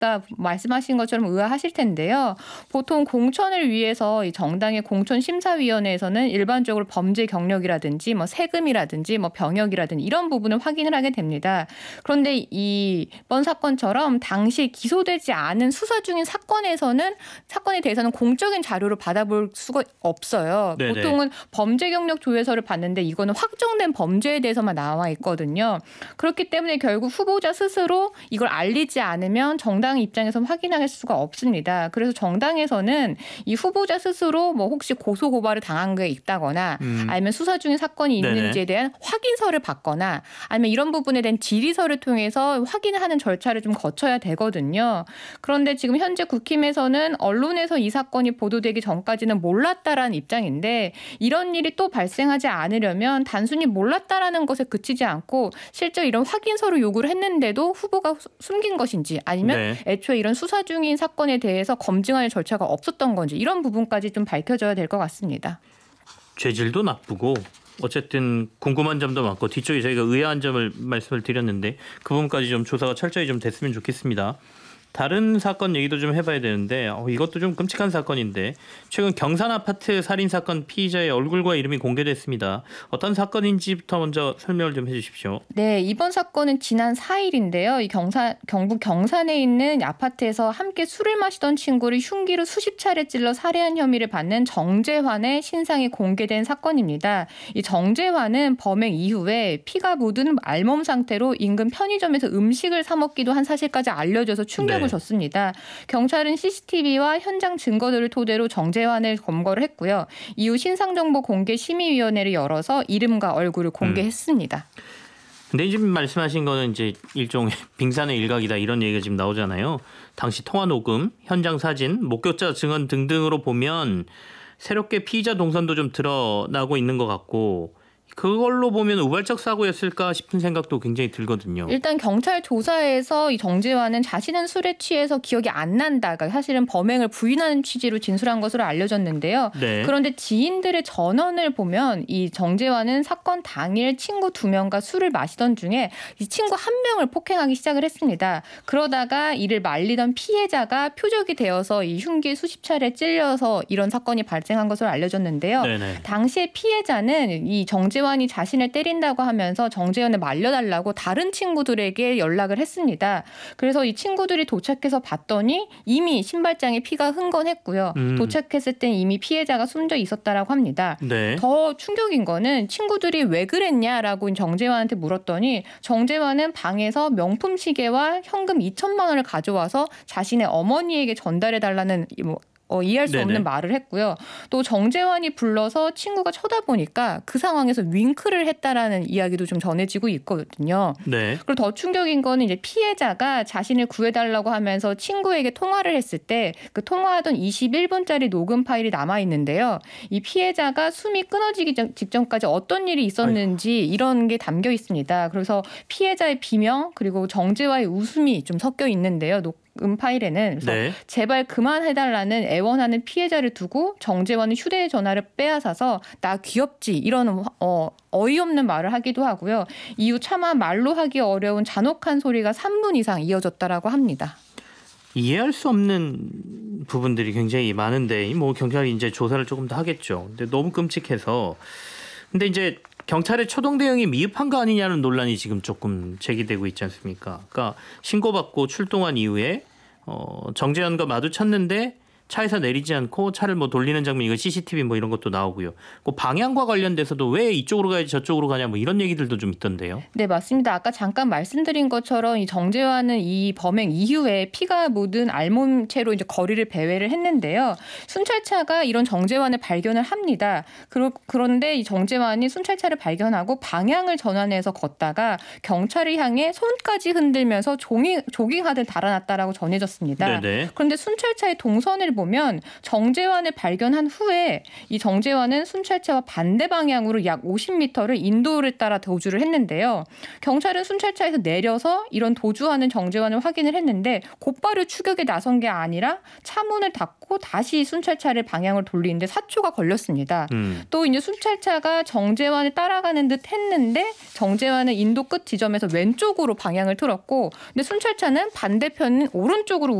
아까 말씀하신 것처럼 의아하실 텐데요. 보통 공천을 위해서 이 정당의 공천심사위원회에서는 일반적으로 범죄 경력이라든지 뭐 세금이라든지 뭐 병역이라든지 이런 부분을 확인을 하게 됩니다. 그런데 이번 사건처럼 당시 기소되지 않은 수사 중인 사건에 대해서는 공적인 자료를 받아볼 수가 없어요. 네네. 보통은 범죄 경력 조회서를 봤는데 이거는 확정된 범죄에 대해서만 나와 있거든요. 그렇기 때문에 결국 후보자 스스로 이걸 알리지 않으면 정당 입장에서 확인할 수가 없습니다. 그래서 정당에서는 이 후보자 스스로 뭐 혹시 고소 고발을 당한 게 있다거나 아니면 수사 중인 사건이 있는지에 대한 확인서를 받거나 아니면 이런 부분에 대한 질의서를 통해서 확인하는 절차를 좀 거쳐야 되거든요. 그런데 지금 현재 국힘에서는 언론에서 이 사건이 보도되기 전까지는 몰랐다라는 입장인데 이런 일이 또 발생하지 않으려면 단순히 몰랐다라는 것에 그치지 않고 실제 이런 확인서를 요구를 했는데도 후보가 숨긴 것인지 아니면 애초에 이런 수사 중인 사건에 대해서 검증할 절차가 없었던 건지 이런 부분까지 좀 밝혀져야 될 것 같습니다. 죄질도 나쁘고 어쨌든 궁금한 점도 많고 뒤쪽에 저희가 의아한 점을 말씀을 드렸는데 그 부분까지 좀 조사가 철저히 좀 됐으면 좋겠습니다. 다른 사건 얘기도 좀 해봐야 되는데 이것도 좀 끔찍한 사건인데 최근 경산 아파트 살인 사건 피의자의 얼굴과 이름이 공개됐습니다. 어떤 사건인지부터 먼저 설명을 좀 해주십시오. 네, 이번 사건은 지난 4일인데요. 경북 경산에 있는 아파트에서 함께 술을 마시던 친구를 흉기로 수십 차례 찔러 살해한 혐의를 받는 정재환의 신상이 공개된 사건입니다. 이 정재환은 범행 이후에 피가 묻은 알몸 상태로 인근 편의점에서 음식을 사 먹기도 한 사실까지 알려져서 충격을 줬습니다. 경찰은 CCTV와 현장 증거들을 토대로 정재환을 검거를 했고요. 이후 신상정보 공개 심의위원회를 열어서 이름과 얼굴을 공개했습니다. 근데 지금 말씀하신 거는 이제 일종의 빙산의 일각이다 이런 얘기가 지금 나오잖아요. 당시 통화 녹음, 현장 사진, 목격자 증언 등등으로 보면 새롭게 피의자 동선도 좀 드러나고 있는 것 같고 그걸로 보면 우발적 사고였을까 싶은 생각도 굉장히 들거든요. 일단 경찰 조사에서 이 정재환은 자신은 술에 취해서 기억이 안 난다가 사실은 범행을 부인하는 취지로 진술한 것으로 알려졌는데요. 네. 그런데 지인들의 전원을 보면 이 정재환은 사건 당일 친구 2명과 술을 마시던 중에 이 친구 1명을 폭행하기 시작을 했습니다. 그러다가 이를 말리던 피해자가 표적이 되어서 이 흉기에 수십 차례 찔려서 이런 사건이 발생한 것으로 알려졌는데요. 네네. 당시에 피해자는 이 정재환이 자신을 때린다고 하면서 정재환을 말려달라고 다른 친구들에게 연락을 했습니다. 그래서 이 친구들이 도착해서 봤더니 이미 신발장에 피가 흥건했고요. 도착했을 땐 이미 피해자가 숨져 있었다라고 합니다. 네. 더 충격인 거는 친구들이 왜 그랬냐라고 정재환한테 물었더니 정재환은 방에서 명품 시계와 현금 2천만 원을 가져와서 자신의 어머니에게 전달해달라는 이해할 수 없는 말을 했고요. 또 정재환이 불러서 친구가 쳐다보니까 그 상황에서 윙크를 했다라는 이야기도 좀 전해지고 있거든요. 네. 그리고 더 충격인 거는 이제 피해자가 자신을 구해달라고 하면서 친구에게 통화를 했을 때 그 통화하던 21분짜리 녹음 파일이 남아 있는데요. 이 피해자가 숨이 끊어지기 직전까지 어떤 일이 있었는지 이런 게 담겨 있습니다. 그래서 피해자의 비명 그리고 정재환의 웃음이 좀 섞여 있는데요. 파일에는 그래서 제발 그만해달라는 애원하는 피해자를 두고 정재환은 휴대전화를 빼앗아서 나 귀엽지 이런 어이없는 말을 하기도 하고요. 이후 차마 말로 하기 어려운 잔혹한 소리가 3분 이상 이어졌다라고 합니다. 이해할 수 없는 부분들이 굉장히 많은데 뭐 경찰이 이제 조사를 조금 더 하겠죠. 근데 너무 끔찍해서 근데 이제 경찰의 초동 대응이 미흡한 거 아니냐는 논란이 지금 조금 제기되고 있지 않습니까? 그러니까 신고받고 출동한 이후에 정재환과 마주쳤는데 차에서 내리지 않고 차를 뭐 돌리는 장면 이거 CCTV 뭐 이런 것도 나오고요. 그 방향과 관련돼서도 왜 이쪽으로 가야지 저쪽으로 가냐 뭐 이런 얘기들도 좀 있던데요. 네, 맞습니다. 아까 잠깐 말씀드린 것처럼 이 정재환은 이 범행 이후에 피가 묻은 알몸체로 이제 거리를 배회를 했는데요. 순찰차가 이런 정재환을 발견을 합니다. 그런데 이 정재환이 순찰차를 발견하고 방향을 전환해서 걷다가 경찰을 향해 손까지 흔들면서 조깅하듯 달아났다라고 전해졌습니다. 네네. 그런데 순찰차의 동선을 보면 정재환을 발견한 후에 이 정재환은 순찰차와 반대 방향으로 약 50m를 인도를 따라 도주를 했는데요. 경찰은 순찰차에서 내려서 이런 도주하는 정재환을 확인을 했는데 곧바로 추격에 나선 게 아니라 차문을 닫고 다시 순찰차를 방향을 돌리는데 4초가 걸렸습니다. 또 이제 순찰차가 정재환을 따라가는 듯 했는데 정재환은 인도 끝 지점에서 왼쪽으로 방향을 틀었고 근데 순찰차는 반대편 오른쪽으로